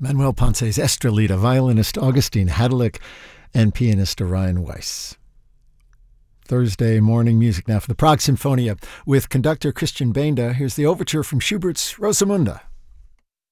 Manuel Ponce's Estrelita, violinist Augustine Hadelick, and pianist Orion Weiss. Thursday morning music now for the Prague Sinfonia with conductor Christian Benda. Here's the overture from Schubert's Rosamunde.